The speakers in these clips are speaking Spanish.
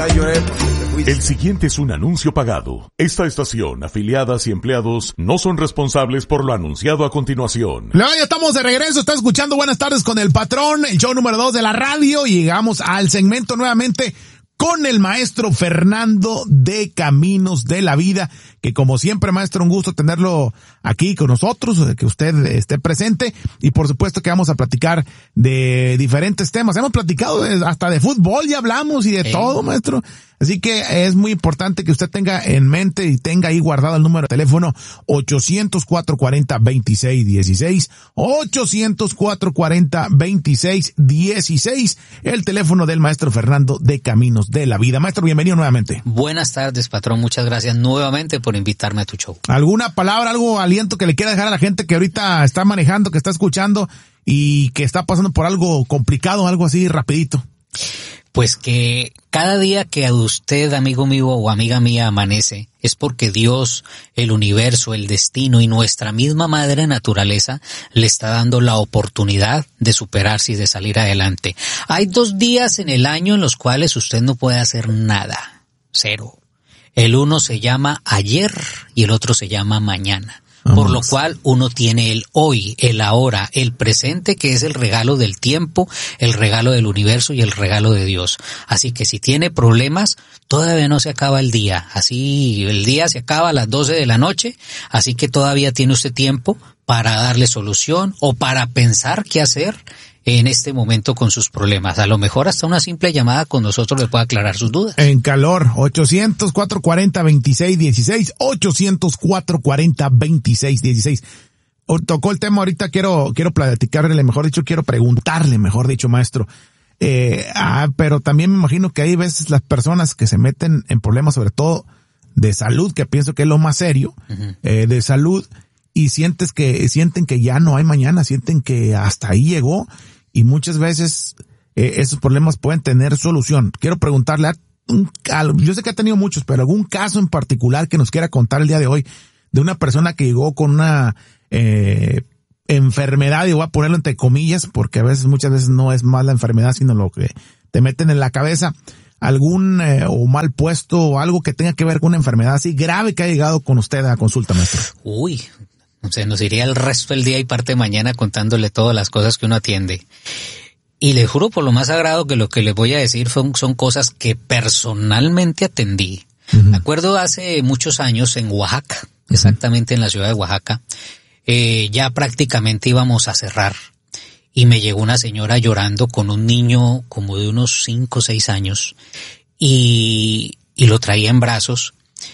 lloré porque te fuiste. El siguiente es un anuncio pagado. Esta estación, afiliadas y empleados no son responsables por lo anunciado a continuación. Luego ya estamos de regreso, está escuchando Buenas Tardes con el Patrón, el show número 2 de la radio, y llegamos al segmento nuevamente con el maestro Fernando de Caminos de la Vida, que como siempre, maestro, un gusto tenerlo aquí con nosotros, que usted esté presente, y por supuesto que vamos a platicar de diferentes temas. Hemos platicado hasta de fútbol, ya hablamos, y de todo, maestro. Así que es muy importante que usted tenga en mente y tenga ahí guardado el número de teléfono 800-440-2616, 800-440-2616, el teléfono del maestro Fernando de Caminos de la Vida. Maestro, bienvenido nuevamente. Buenas tardes, patrón. Muchas gracias nuevamente por invitarme a tu show. ¿Alguna palabra, algo aliento que le quiera dejar a la gente que ahorita está manejando, que está escuchando y que está pasando por algo complicado, algo así rapidito? Pues que cada día que usted, amigo mío o amiga mía, amanece, es porque Dios, el universo, el destino y nuestra misma madre naturaleza le está dando la oportunidad de superarse y de salir adelante. Hay 2 días en el año en los cuales usted no puede hacer nada. 0. El uno se llama ayer y el otro se llama mañana. Por lo cual uno tiene el hoy, el ahora, el presente, que es el regalo del tiempo, el regalo del universo y el regalo de Dios. Así que si tiene problemas, todavía no se acaba el día. Así el día se acaba a las 12 de la noche, así que todavía tiene usted tiempo para darle solución o para pensar qué hacer en este momento con sus problemas. A lo mejor hasta una simple llamada con nosotros le puede aclarar sus dudas. En calor, 800-440-2616, 800-440-2616. Tocó el tema ahorita, quiero platicarle, quiero preguntarle, maestro. Pero también me imagino que hay veces las personas que se meten en problemas, sobre todo de salud, que pienso que es lo más serio, de salud, y sienten que ya no hay mañana, sienten que hasta ahí llegó, y muchas veces esos problemas pueden tener solución. Quiero preguntarle, yo sé que ha tenido muchos, pero algún caso en particular que nos quiera contar el día de hoy, de una persona que llegó con una enfermedad, y voy a ponerlo entre comillas, porque muchas veces no es más la enfermedad, sino lo que te meten en la cabeza, algún o mal puesto, o algo que tenga que ver con una enfermedad así grave que ha llegado con usted a consulta, maestro. Uy, o sea, nos iría el resto del día y parte de mañana contándole todas las cosas que uno atiende. Y le juro por lo más sagrado que lo que les voy a decir son cosas que personalmente atendí. Me acuerdo hace muchos años en Oaxaca, exactamente en la ciudad de Oaxaca, ya prácticamente íbamos a cerrar. Y me llegó una señora llorando con un niño como de unos 5 o 6 años y lo traía en brazos.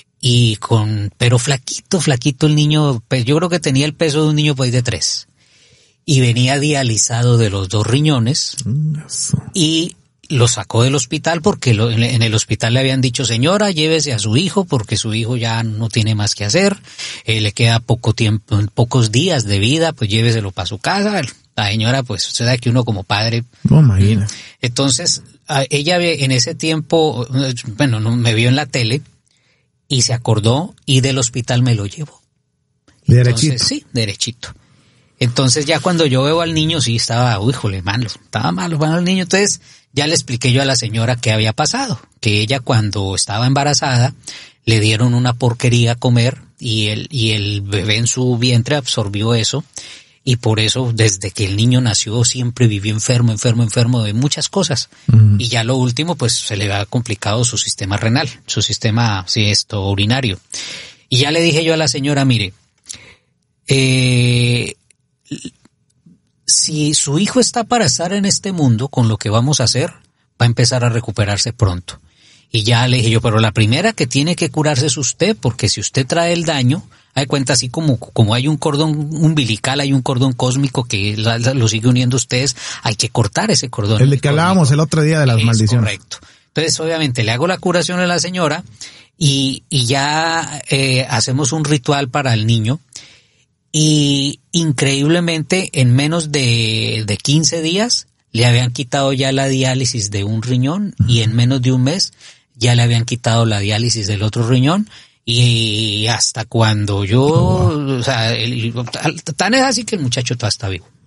Pero flaquito el niño, pues yo creo que tenía el peso de un niño pues de 3. Y venía dializado de los 2 riñones. Y lo sacó del hospital porque en el hospital le habían dicho, señora, llévese a su hijo porque su hijo ya no tiene más que hacer. Le queda poco tiempo, pocos días de vida, pues lléveselo para su casa. La señora, pues, usted sabe que uno como padre. No, imagina. Entonces, ella en ese tiempo, me vio en la tele. Y se acordó y del hospital me lo llevó. Derechito. Entonces, sí, derechito. Entonces ya cuando yo veo al niño, sí estaba, estaba malo el niño. Entonces ya le expliqué yo a la señora qué había pasado. Que ella cuando estaba embarazada le dieron una porquería a comer y el bebé en su vientre absorbió eso. Y por eso, desde que el niño nació, siempre vivió enfermo de muchas cosas. Y ya lo último, pues, se le ha complicado su sistema renal, su sistema, urinario. Y ya le dije yo a la señora, mire, si su hijo está para estar en este mundo, con lo que vamos a hacer, va a empezar a recuperarse pronto. Y ya le dije yo, pero la primera que tiene que curarse es usted, porque si usted trae el daño, hay cuenta, así como hay un cordón umbilical, hay un cordón cósmico que lo sigue uniendo a ustedes, hay que cortar ese cordón. El de que hablábamos el otro día de las maldiciones. Correcto. Entonces, obviamente, le hago la curación a la señora y ya hacemos un ritual para el niño y increíblemente en menos de 15 días le habían quitado ya la diálisis de un riñón y en menos de un mes ya le habían quitado la diálisis del otro riñón. Y hasta cuando tan es así que el muchacho todavía está vivo.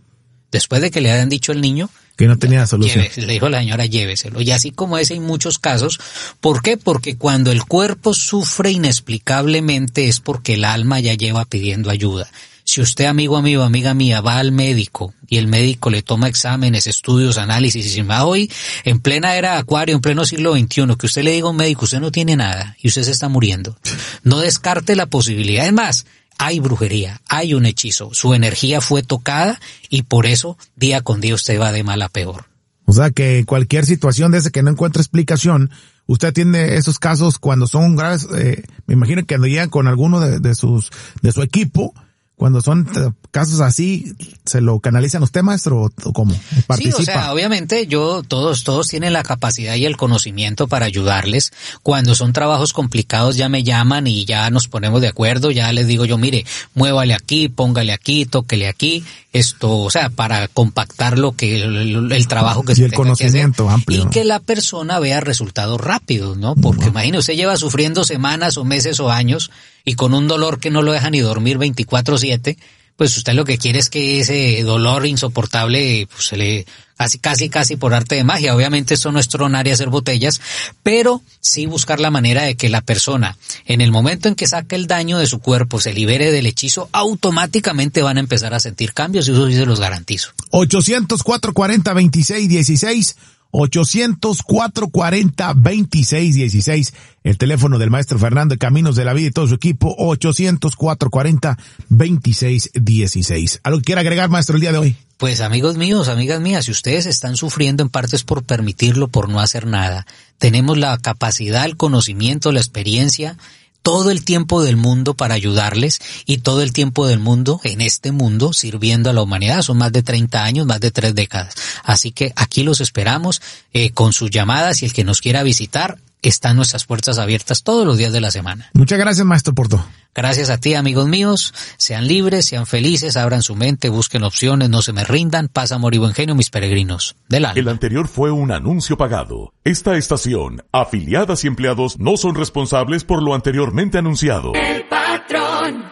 Después de que le habían dicho al niño que no tenía solución. Le dijo la señora, lléveselo. Y así como ese hay muchos casos. ¿Por qué? Porque cuando el cuerpo sufre inexplicablemente es porque el alma ya lleva pidiendo ayuda. Si usted, amigo mío, amiga mía, va al médico y el médico le toma exámenes, estudios, análisis, y si va hoy en plena era Acuario, en pleno siglo XXI, que usted le diga a un médico, usted no tiene nada y usted se está muriendo, no descarte la posibilidad. Es más, hay brujería, hay un hechizo, su energía fue tocada y por eso día con día usted va de mal a peor. O sea que cualquier situación desde que no encuentra explicación, usted atiende esos casos cuando son graves, me imagino que cuando llegan con alguno de su equipo, cuando son casos así, ¿se lo canalizan usted, maestro, o cómo? ¿Participa? Sí, o sea, obviamente todos tienen la capacidad y el conocimiento para ayudarles. Cuando son trabajos complicados ya me llaman y ya nos ponemos de acuerdo, ya les digo yo, mire, muévale aquí, póngale aquí, tóquele aquí, o sea, para compactar el trabajo que se tenga que hacer. Y el conocimiento amplio. Y que la persona vea resultados rápidos, ¿no? Porque imagínese, usted lleva sufriendo semanas o meses o años y con un dolor que no lo deja ni dormir 24/7, pues usted lo que quiere es que ese dolor insoportable pues se le casi por arte de magia. Obviamente esto no es tronar y hacer botellas, pero sí buscar la manera de que la persona, en el momento en que saque el daño de su cuerpo, se libere del hechizo, automáticamente van a empezar a sentir cambios y eso sí se los garantizo. 800-440-2616 800-440-2616, el teléfono del maestro Fernando de Caminos de la Vida y todo su equipo, 800-440-2616. ¿Algo que quiera agregar, maestro, el día de hoy? Pues amigos míos, amigas mías, si ustedes están sufriendo en parte es por permitirlo, por no hacer nada. Tenemos la capacidad, el conocimiento, la experiencia, todo el tiempo del mundo para ayudarles y todo el tiempo del mundo en este mundo sirviendo a la humanidad. Son más de 30 años, más de 3 décadas. Así que aquí los esperamos con sus llamadas y el que nos quiera visitar, están nuestras puertas abiertas todos los días de la semana. Muchas gracias, maestro Porto. Gracias a ti, amigos míos. Sean libres, sean felices, abran su mente, busquen opciones, no se me rindan. Paz, amor y buen genio, mis peregrinos del alma. El anterior fue un anuncio pagado. Esta estación, afiliadas y empleados no son responsables por lo anteriormente anunciado. El patrón.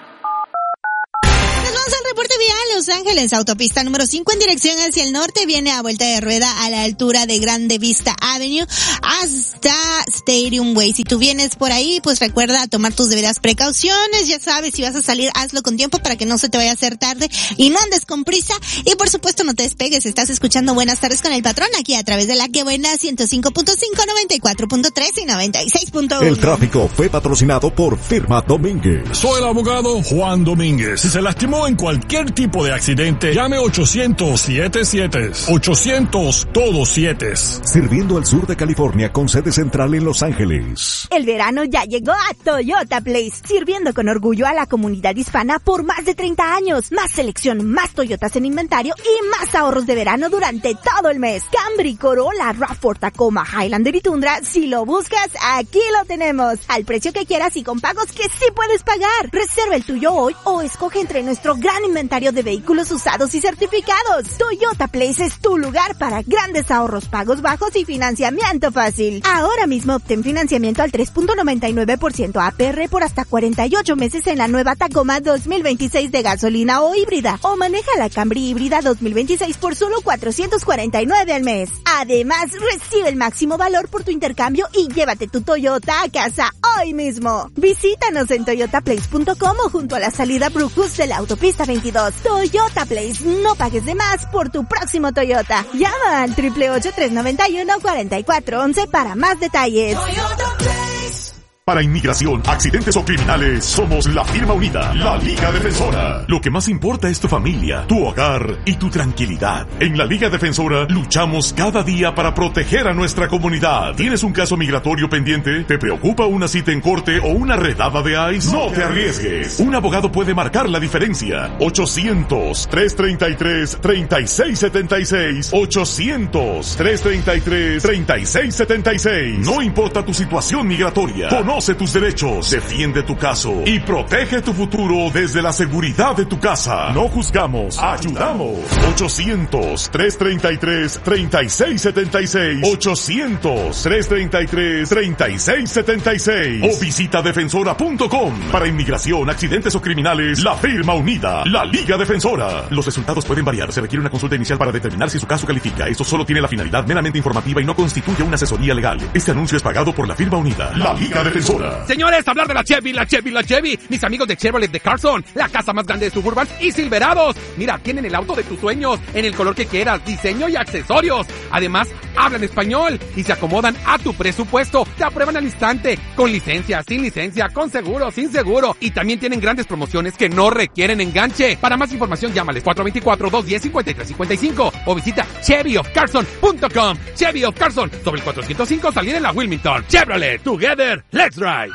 Al reporte vial Los Ángeles, autopista número 5 en dirección hacia el norte, viene a vuelta de rueda a la altura de Grande Vista Avenue hasta Stadium Way. Si tú vienes por ahí, pues recuerda tomar tus debidas precauciones, ya sabes, si vas a salir, hazlo con tiempo para que no se te vaya a hacer tarde y no andes con prisa y por supuesto no te despegues, estás escuchando Buenas Tardes con el Patrón aquí a través de la que buena 105.5, 94.3 y 96.1. El tráfico fue patrocinado por Firma Domínguez. Soy el abogado Juan Domínguez. Si se lastimó en cualquier tipo de accidente, llame 800-77. 800 todos 7. Sirviendo al sur de California con sede central en Los Ángeles. El verano ya llegó a Toyota Place, sirviendo con orgullo a la comunidad hispana por más de 30 años. Más selección, más Toyotas en inventario y más ahorros de verano durante todo el mes. Camry, Corolla, RAV4, Tacoma, Highlander y Tundra, si lo buscas, aquí lo tenemos. Al precio que quieras y con pagos que sí puedes pagar. Reserva el tuyo hoy o escoge entre nuestro gran inventario de vehículos usados y certificados. Toyota Place es tu lugar para grandes ahorros, pagos bajos y financiamiento fácil. Ahora mismo obtén financiamiento al 3.99% APR por hasta 48 meses en la nueva Tacoma 2026 de gasolina o híbrida. O maneja la Camry híbrida 2026 por solo $449 al mes. Además, recibe el máximo valor por tu intercambio y llévate tu Toyota a casa hoy mismo. Visítanos en toyotaplace.com o junto a la salida Brucus de la autopista 22. Toyota Place, no pagues de más por tu próximo Toyota. Llama al 888-391-4411 para más detalles. Toyota Place. Para inmigración, accidentes o criminales, somos la firma unida, la Liga Defensora. Lo que más importa es tu familia, tu hogar y tu tranquilidad. En la Liga Defensora luchamos cada día para proteger a nuestra comunidad. ¿Tienes un caso migratorio pendiente? ¿Te preocupa una cita en corte o una redada de ICE? No te arriesgues. Un abogado puede marcar la diferencia. 800-333-3676. 800-333-3676. No importa tu situación migratoria. Conoce Conoce tus derechos, defiende tu caso y protege tu futuro desde la seguridad de tu casa. No juzgamos, ayudamos. 800-333-3676. 800-333-3676. O visita defensora.com. Para inmigración, accidentes o criminales, la firma unida, la Liga Defensora. Los resultados pueden variar. Se requiere una consulta inicial para determinar si su caso califica. Esto solo tiene la finalidad meramente informativa y no constituye una asesoría legal. Este anuncio es pagado por la firma unida, la Liga Defensora. Señores, hablar de la Chevy. Mis amigos de Chevrolet de Carson, la casa más grande de Suburban y Silverados. Mira, tienen el auto de tus sueños, en el color que quieras, diseño y accesorios. Además, hablan español y se acomodan a tu presupuesto. Te aprueban al instante, con licencia, sin licencia, con seguro, sin seguro. Y también tienen grandes promociones que no requieren enganche. Para más información, llámales 424-210-5355 o visita ChevyofCarson.com. Chevy of Carson, sobre el 405, salida en la Wilmington. Chevrolet, together, let's drive.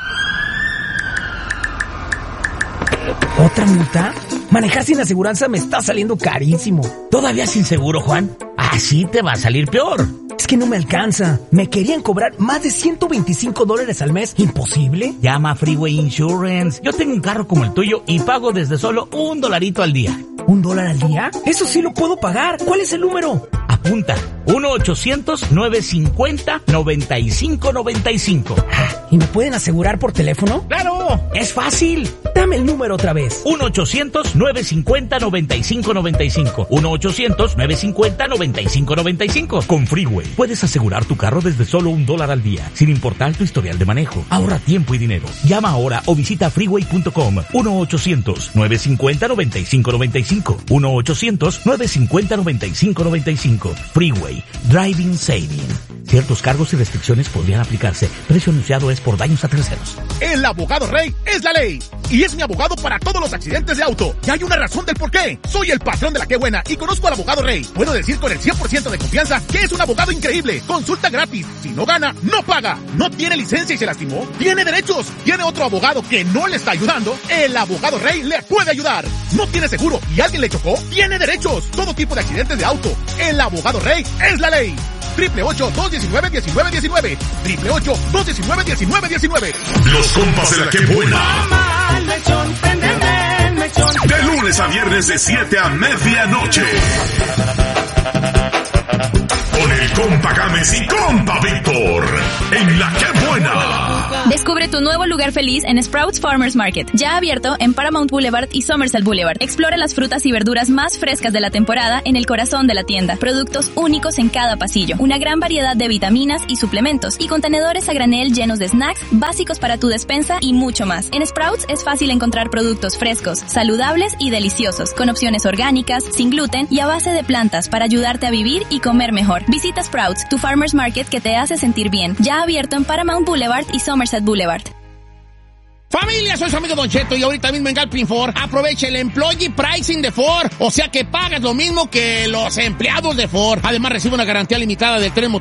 ¿Otra multa? Manejar sin aseguranza me está saliendo carísimo. ¿Todavía sin seguro, Juan? Así te va a salir peor. Es que no me alcanza. Me querían cobrar más de $125 al mes. ¿Imposible? Llama a Freeway Insurance. Yo tengo un carro como el tuyo y pago desde solo $1 al día. ¿$1 al día? Eso sí lo puedo pagar. ¿Cuál es el número? Apunta. 1-800-950-9595. ¿Y me pueden asegurar por teléfono? ¡Claro! Es fácil. Dame el número otra vez. 1-800-950-9595. 1-800-950-9595. Con Freeway puedes asegurar tu carro desde solo $1 al día, sin importar tu historial de manejo. Ahorra tiempo y dinero. Llama ahora o visita freeway.com. 1-800-950-9595. 1-800-950-9595. Freeway. Driving Saving. Ciertos cargos y restricciones podrían aplicarse. Precio anunciado es por daños a terceros. El abogado Rey es la ley. Y es mi abogado para todos los accidentes de auto. Y hay una razón del por qué. Soy el patrón de la Qué Buena y conozco al abogado Rey. Puedo decir con el 100% de confianza que es un abogado increíble. Consulta gratis. Si no gana, no paga. No tiene licencia y se lastimó. Tiene derechos. Tiene otro abogado que no le está ayudando. El abogado Rey le puede ayudar. No tiene seguro y alguien le chocó. Tiene derechos. Todo tipo de accidentes de auto. El abogado Rey es la ley. 888-219-1919. 888-219-1919. Los compas de la Qué Buena. De lunes a viernes de 7 a medianoche. Con el compa Gámez y compa Víctor. En la Qué Buena. Descubre tu nuevo lugar feliz en Sprouts Farmers Market, ya abierto en Paramount Boulevard y Somerset Boulevard. Explora las frutas y verduras más frescas de la temporada en el corazón de la tienda. Productos únicos en cada pasillo. Una gran variedad de vitaminas y suplementos y contenedores a granel llenos de snacks básicos para tu despensa y mucho más. En Sprouts es fácil encontrar productos frescos, saludables y deliciosos, con opciones orgánicas, sin gluten y a base de plantas para ayudarte a vivir y comer mejor. Visita Sprouts, tu Farmers Market que te hace sentir bien. Ya abierto en Paramount Boulevard y Somerset Boulevard. Familia, soy su amigo Don Cheto y ahorita mismo en Galpin Ford aprovecha el Employee Pricing de Ford, o sea que pagas lo mismo que los empleados de Ford. Además recibe una garantía limitada del tren